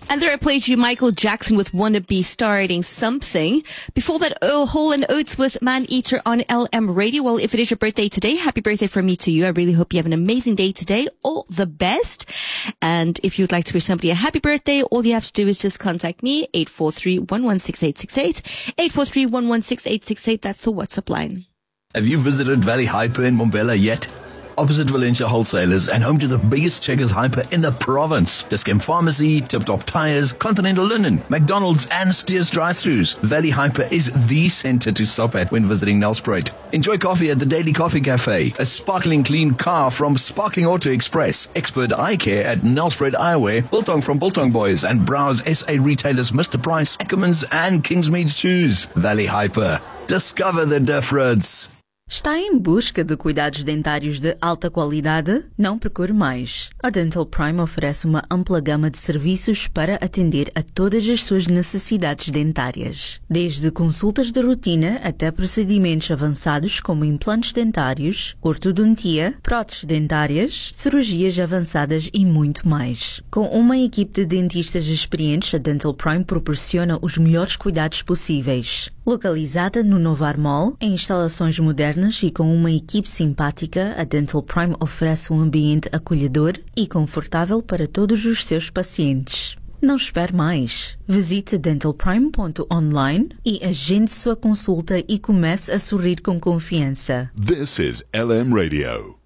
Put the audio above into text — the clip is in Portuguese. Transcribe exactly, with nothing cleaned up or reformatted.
And there I played you Michael Jackson with Wanna Be Starting Something. Before that, oh, Hall and Oates with Man Eater on L M Radio. Well, if it is your birthday today, happy birthday from me to you. I really hope you have an amazing day today. All the best. And if you'd like to wish somebody a happy birthday, all you have to do is just contact me, eight four three, one one six eight six eight, eight four three, one one six eight six eight. That's the WhatsApp line. Have you visited Valley Hyper in Mbombela yet? Opposite Valencia Wholesalers and home to the biggest Checkers Hyper in the province. Discount Pharmacy, Tip Top Tires, Continental Linen, McDonald's and Steers drive-thrus. Valley Hyper is the centre to stop at when visiting Nelspruit. Enjoy coffee at the Daily Coffee Cafe, a sparkling clean car from Sparkling Auto Express, expert eye care at Nelspruit Eyewear, Biltong from Biltong Boys and browse S A retailers Mister Price, Ackermans and Kingsmead Shoes. Valley Hyper. Discover the difference. Está em busca de cuidados dentários de alta qualidade? Não procure mais. A Dental Prime oferece uma ampla gama de serviços para atender a todas as suas necessidades dentárias. Desde consultas de rotina até procedimentos avançados como implantes dentários, ortodontia, próteses dentárias, cirurgias avançadas e muito mais. Com uma equipe de dentistas experientes, a Dental Prime proporciona os melhores cuidados possíveis. Localizada no Novar Mall, em instalações modernas e com uma equipe simpática, a Dental Prime oferece um ambiente acolhedor e confortável para todos os seus pacientes. Não espere mais. Visite dental prime ponto online e agende sua consulta e comece a sorrir com confiança. This is L M Radio.